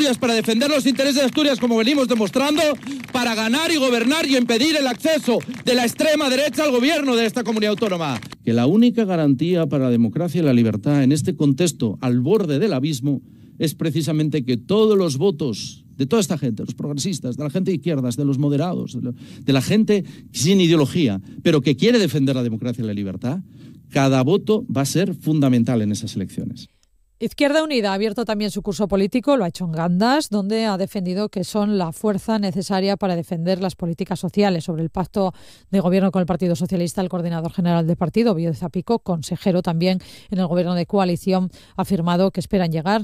Asturias, para defender los intereses de Asturias, como venimos demostrando, para ganar y gobernar y impedir el acceso de la extrema derecha al gobierno de esta comunidad autónoma. Que la única garantía para la democracia y la libertad en este contexto al borde del abismo es precisamente que todos los votos de toda esta gente, los progresistas, de la gente de izquierdas, de los moderados, de la gente sin ideología, pero que quiere defender la democracia y la libertad, cada voto va a ser fundamental en esas elecciones. Izquierda Unida ha abierto también su curso político, lo ha hecho en Gandas, donde ha defendido que son la fuerza necesaria para defender las políticas sociales. Sobre el pacto de gobierno con el Partido Socialista, el coordinador general del partido, Bío de Zapico, consejero también en el gobierno de coalición, ha afirmado que esperan llegar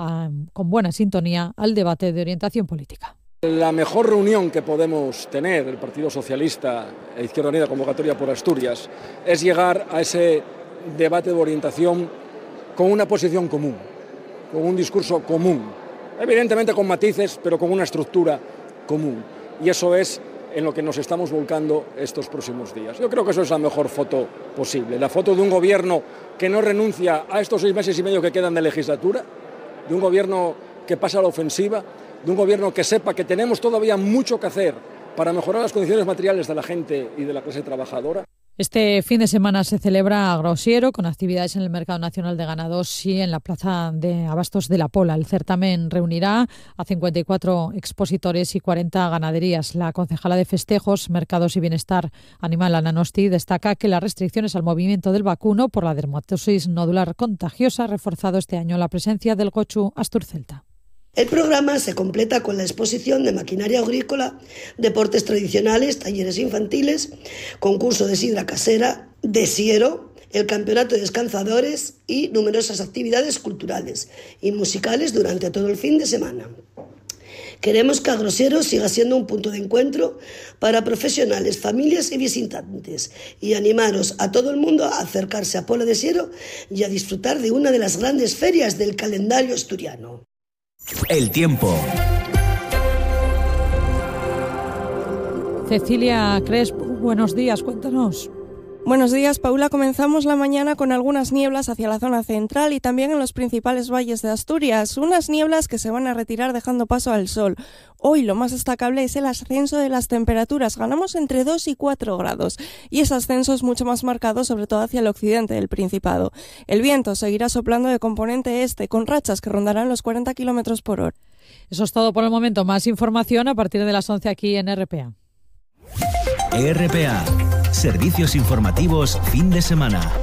con buena sintonía al debate de orientación política. La mejor reunión que podemos tener, el Partido Socialista e Izquierda Unida, convocatoria por Asturias, es llegar a ese debate de orientación con una posición común, con un discurso común, evidentemente con matices, pero con una estructura común. Y eso es en lo que nos estamos volcando estos próximos días. Yo creo que eso es la mejor foto posible, la foto de un gobierno que no renuncia a estos 6 meses y medio que quedan de legislatura, de un gobierno que pasa a la ofensiva, de un gobierno que sepa que tenemos todavía mucho que hacer para mejorar las condiciones materiales de la gente y de la clase trabajadora. Este fin de semana se celebra Agrosiero con actividades en el Mercado Nacional de Ganados y en la Plaza de Abastos de la Pola. El certamen reunirá a 54 expositores y 40 ganaderías. La concejala de Festejos, Mercados y Bienestar Animal, Ana Nosti, destaca que las restricciones al movimiento del vacuno por la dermatosis nodular contagiosa ha reforzado este año la presencia del gochu asturcelta. El programa se completa con la exposición de maquinaria agrícola, deportes tradicionales, talleres infantiles, concurso de sidra casera, desiero, el campeonato de descansadores y numerosas actividades culturales y musicales durante todo el fin de semana. Queremos que Agrosiero siga siendo un punto de encuentro para profesionales, familias y visitantes y animaros a todo el mundo a acercarse a Pola de Siero y a disfrutar de una de las grandes ferias del calendario asturiano. El tiempo. Cecilia Crespo, buenos días, cuéntanos. Buenos días, Paula. Comenzamos la mañana con algunas nieblas hacia la zona central y también en los principales valles de Asturias. Unas nieblas que se van a retirar dejando paso al sol. Hoy lo más destacable es el ascenso de las temperaturas. Ganamos entre 2 y 4 grados y ese ascenso es mucho más marcado sobre todo hacia el occidente del Principado. El viento seguirá soplando de componente este con rachas que rondarán los 40 kilómetros por hora. Eso es todo por el momento. Más información a partir de las 11 aquí en RPA. RPA. Servicios informativos fin de semana.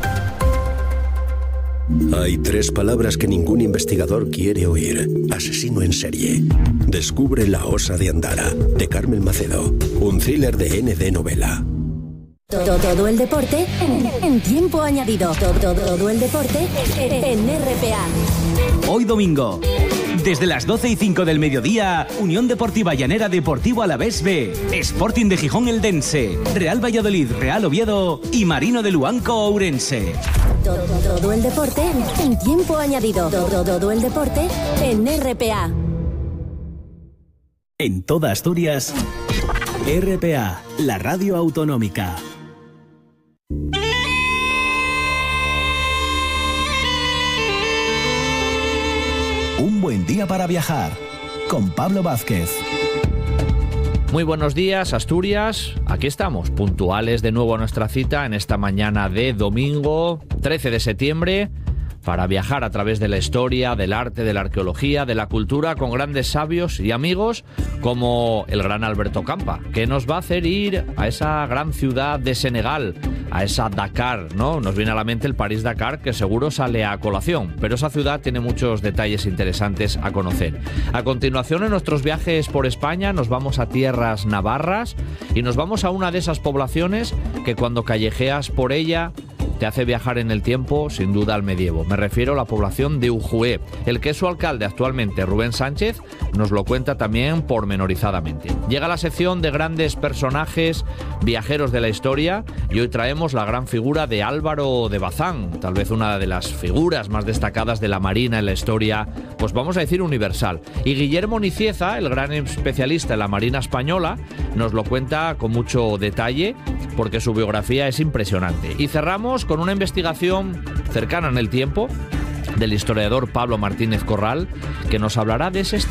Hay 3 palabras que ningún investigador quiere oír. Asesino en serie. Descubre La osa de Andara, de Carmen Macedo. Un thriller de ND Novela. Todo el deporte en tiempo añadido. Todo el deporte en RPA. Hoy domingo, desde las 12:05 del mediodía, Unión Deportiva Llanera Deportivo Alavés B, Sporting de Gijón Eldense, Real Valladolid Real Oviedo y Marino de Luanco Ourense. Todo el deporte en tiempo añadido. Todo el deporte en RPA. En toda Asturias, RPA, la radio autonómica. Un buen día para viajar, con Pablo Vázquez. Muy buenos días, Asturias. Aquí estamos, puntuales de nuevo a nuestra cita en esta mañana de domingo 13 de septiembre para viajar a través de la historia, del arte, de la arqueología, de la cultura con grandes sabios y amigos como el gran Alberto Campa, que nos va a hacer ir a esa gran ciudad de Senegal, a esa Dakar, ¿no? Nos viene a la mente el París-Dakar, que seguro sale a colación, pero esa ciudad tiene muchos detalles interesantes a conocer. A continuación, en nuestros viajes por España, nos vamos a tierras navarras y nos vamos a una de esas poblaciones que cuando callejeas por ella te hace viajar en el tiempo, sin duda, al medievo. Me refiero a la población de Ujué. El que es su alcalde actualmente, Rubén Sánchez, nos lo cuenta también pormenorizadamente. Llega la sección de grandes personajes viajeros de la historia y hoy traemos la gran figura de Álvaro de Bazán, tal vez una de las figuras más destacadas de la Marina en la historia, pues vamos a decir universal. Y Guillermo Nicieza, el gran especialista en la Marina española, nos lo cuenta con mucho detalle porque su biografía es impresionante. Y cerramos con una investigación cercana en el tiempo del historiador Pablo Martínez Corral, que nos hablará de ese